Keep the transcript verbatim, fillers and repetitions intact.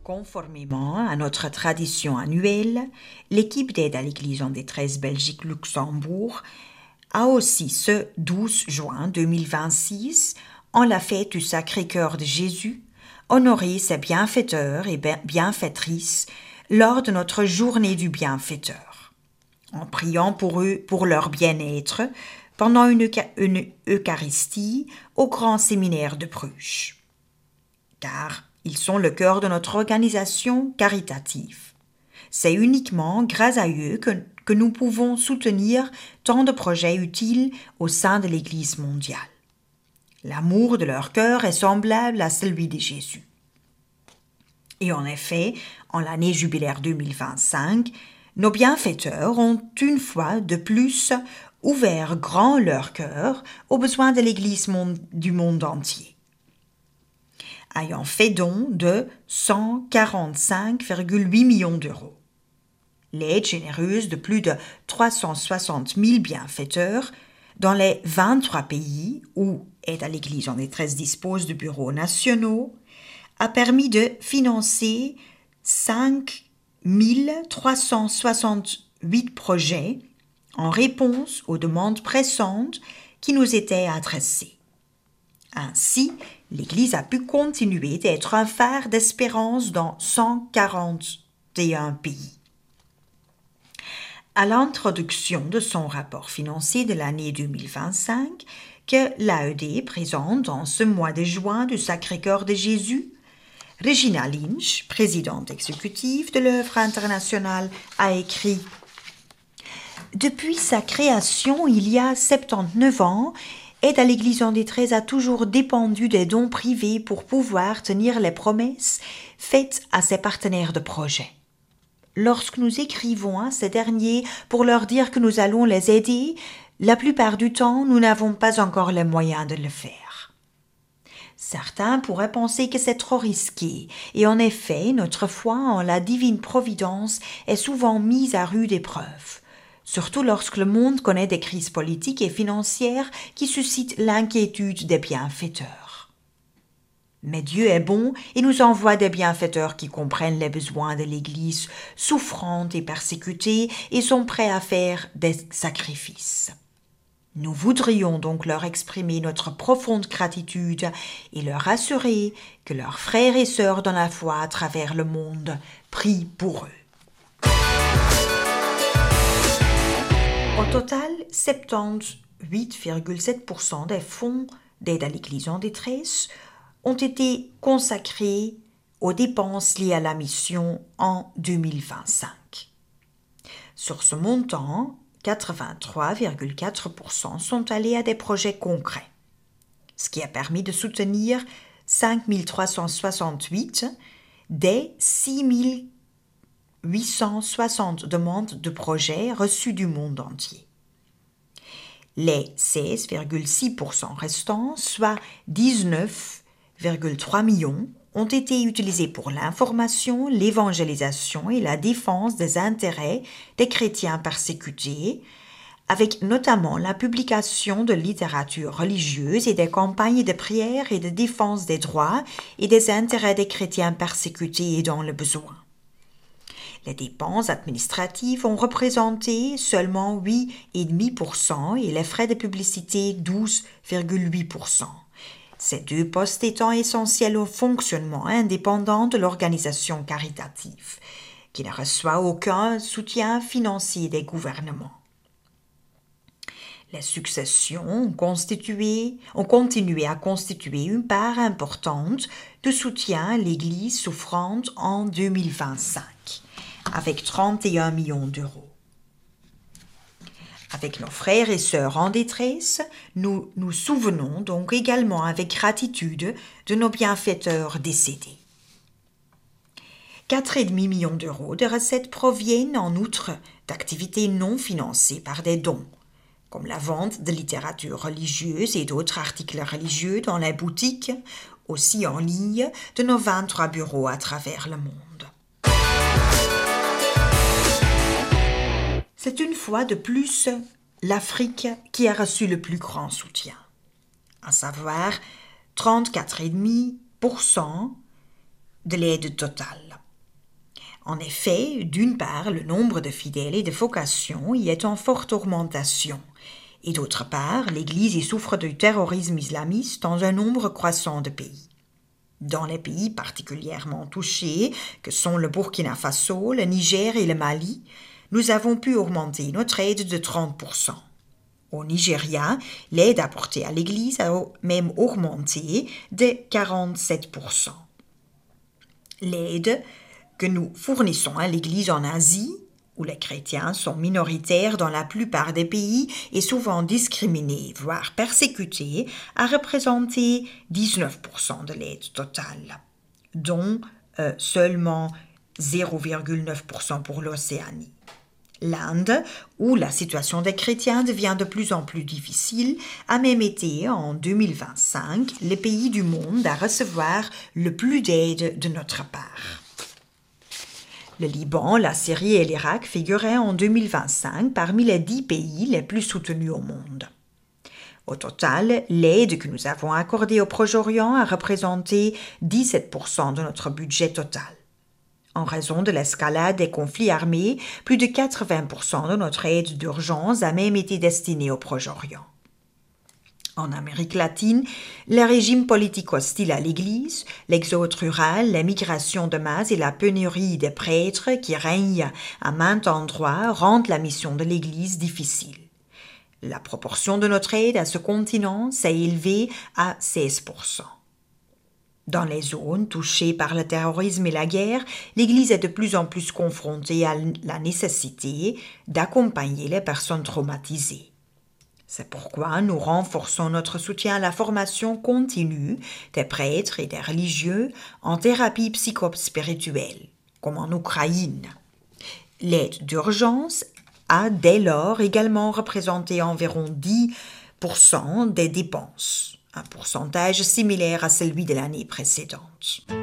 Conformément à notre tradition annuelle, l'équipe d'aide à l'Église en détresse Belgique-Luxembourg a aussi ce douze juin deux mille vingt-six, en la fête du Sacré-Cœur de Jésus, honoré ses bienfaiteurs et bienfaitrices lors de notre journée du bienfaiteur, en priant pour eux, pour leur bien-être, pendant une, une Eucharistie au grand séminaire de Bruges. Car ils sont le cœur de notre organisation caritative. C'est uniquement grâce à eux que, que nous pouvons soutenir tant de projets utiles au sein de l'Église mondiale. L'amour de leur cœur est semblable à celui de Jésus. Et en effet, en l'année jubilaire deux mille vingt-cinq, nos bienfaiteurs ont une fois de plus ouvert grand leur cœur aux besoins de l'Église du monde entier, ayant fait don de cent quarante-cinq virgule huit millions d'euros. L'aide généreuse de plus de trois cent soixante mille bienfaiteurs dans les vingt-trois pays où Aide à l'Église en détresse dispose de bureaux nationaux a permis de financer cinq mille trois cent soixante-huit projets en réponse aux demandes pressantes qui nous étaient adressées. Ainsi, l'Église a pu continuer d'être un phare d'espérance dans cent quarante et un pays. À l'introduction de son rapport financier de l'année deux mille vingt-cinq, que l'A E D présente en ce mois de juin du Sacré-Cœur de Jésus, Regina Lynch, présidente exécutive de l'œuvre internationale, a écrit « Depuis sa création il y a soixante-dix-neuf ans, Aide à l'Église en détresse a toujours dépendu des dons privés pour pouvoir tenir les promesses faites à ses partenaires de projet. Lorsque nous écrivons à ces derniers pour leur dire que nous allons les aider, la plupart du temps, nous n'avons pas encore les moyens de le faire. Certains pourraient penser que c'est trop risqué, et en effet, notre foi en la divine providence est souvent mise à rude épreuve, surtout lorsque le monde connaît des crises politiques et financières qui suscitent l'inquiétude des bienfaiteurs. Mais Dieu est bon et nous envoie des bienfaiteurs qui comprennent les besoins de l'Église souffrante et persécutée et sont prêts à faire des sacrifices. Nous voudrions donc leur exprimer notre profonde gratitude et leur assurer que leurs frères et sœurs dans la foi à travers le monde prient pour eux. Au total, soixante-dix-huit virgule sept pour cent des fonds d'aide à l'Église en détresse ont été consacrés aux dépenses liées à la mission en deux mille vingt-cinq. Sur ce montant, quatre-vingt-trois virgule quatre pour cent sont allés à des projets concrets, ce qui a permis de soutenir cinq mille trois cent soixante-huit des six mille huit cent soixante demandes de projets reçues du monde entier. Les seize virgule six pour cent restants, soit dix-neuf virgule trois millions, ont été utilisés pour l'information, l'évangélisation et la défense des intérêts des chrétiens persécutés, avec notamment la publication de littérature religieuse et des campagnes de prière et de défense des droits et des intérêts des chrétiens persécutés et dans le besoin. Les dépenses administratives ont représenté seulement huit virgule cinq pour cent et les frais de publicité douze virgule huit pour cent. Ces deux postes étant essentiels au fonctionnement indépendant de l'organisation caritative, qui ne reçoit aucun soutien financier des gouvernements. Les successions ont, constitué, ont continué à constituer une part importante de soutien à l'Église souffrante en deux mille vingt-cinq, avec trente et un millions d'euros. Avec nos frères et sœurs en détresse, nous nous souvenons donc également avec gratitude de nos bienfaiteurs décédés. quatre virgule cinq millions d'euros de recettes proviennent en outre d'activités non financées par des dons, comme la vente de littérature religieuse et d'autres articles religieux dans les boutiques, aussi en ligne, de nos vingt-trois bureaux à travers le monde. C'est une fois de plus l'Afrique qui a reçu le plus grand soutien, à savoir trente-quatre virgule cinq pour cent de l'aide totale. En effet, d'une part, le nombre de fidèles et de vocations y est en forte augmentation, et d'autre part, l'Église y souffre du terrorisme islamiste dans un nombre croissant de pays. Dans les pays particulièrement touchés, que sont le Burkina Faso, le Niger et le Mali, nous avons pu augmenter notre aide de trente pour cent. Au Nigeria, l'aide apportée à l'Église a même augmenté de quarante-sept pour cent. L'aide que nous fournissons à l'Église en Asie, où les chrétiens sont minoritaires dans la plupart des pays et souvent discriminés, voire persécutés, a représenté dix-neuf pour cent de l'aide totale, dont euh, seulement zéro virgule neuf pour cent pour l'Océanie. L'Inde, où la situation des chrétiens devient de plus en plus difficile, a même été, en deux mille vingt-cinq, le pays du monde à recevoir le plus d'aide de notre part. Le Liban, la Syrie et l'Irak figuraient en deux mille vingt-cinq parmi les dix pays les plus soutenus au monde. Au total, l'aide que nous avons accordée au Proche-Orient a représenté dix-sept pour cent de notre budget total. En raison de l'escalade des conflits armés, plus de quatre-vingts pour cent de notre aide d'urgence a même été destinée au Proche-Orient. En Amérique latine, le régime politique hostile à l'Église, l'exode rural, la migration de masse et la pénurie des prêtres qui règnent à maints endroits rendent la mission de l'Église difficile. La proportion de notre aide à ce continent s'est élevée à seize pour cent. Dans les zones touchées par le terrorisme et la guerre, l'Église est de plus en plus confrontée à la nécessité d'accompagner les personnes traumatisées. C'est pourquoi nous renforçons notre soutien à la formation continue des prêtres et des religieux en thérapie psychospirituelle, comme en Ukraine. L'aide d'urgence a dès lors également représenté environ dix pour cent des dépenses, un pourcentage similaire à celui de l'année précédente.